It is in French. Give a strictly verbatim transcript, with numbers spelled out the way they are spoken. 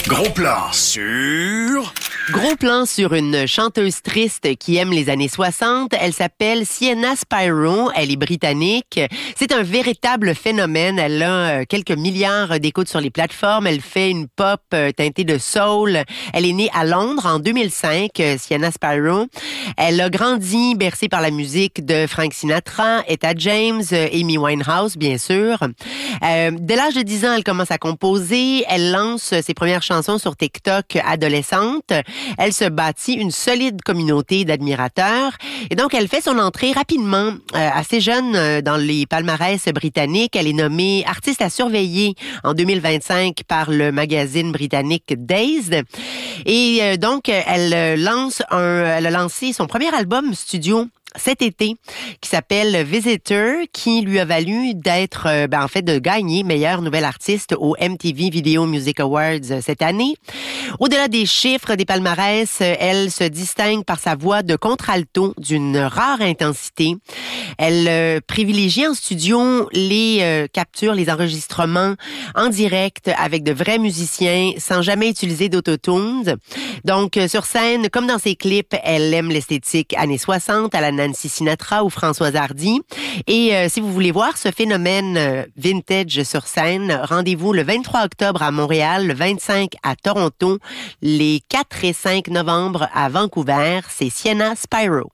Gros plan sur... Gros plan sur une chanteuse triste qui aime les années soixante. Elle s'appelle Sienna Spyro. Elle est britannique. C'est un véritable phénomène. Elle a quelques milliards d'écoutes sur les plateformes. Elle fait une pop teintée de soul. Elle est née à Londres en deux mille cinq, Sienna Spyro. Elle a grandi bercée par la musique de Frank Sinatra, Etta James, Amy Winehouse, bien sûr. Euh, dès l'âge de dix ans, elle commence à composer. Elle lance ses premières chansons sur TikTok adolescente. Elle se bâtit une solide communauté d'admirateurs. Et donc, elle fait son entrée rapidement, euh, assez jeune, euh, dans les palmarès britanniques. Elle est nommée artiste à surveiller en deux mille vingt-cinq par le magazine britannique Dazed. Et euh, donc, elle lance un, elle a lancé son premier album studio cet été, qui s'appelle Visitor, qui lui a valu d'être, euh, ben, en fait, de gagner meilleure nouvelle artiste au M T V Video Music Awards cette année. Au-delà des chiffres des palmarès, elle se distingue par sa voix de contralto d'une rare intensité. Elle euh, privilégie en studio les euh, captures, les enregistrements en direct avec de vrais musiciens sans jamais utiliser d'autotunes. Donc, euh, sur scène, comme dans ses clips, elle aime l'esthétique années soixante à la Nancy Sinatra ou Françoise Hardy. Et euh, si vous voulez voir ce phénomène euh, vintage sur scène, rendez-vous le vingt-trois octobre à Montréal, le vingt-cinq à Toronto, les quatre et cinq novembre à Vancouver. C'est Sienna Spyro.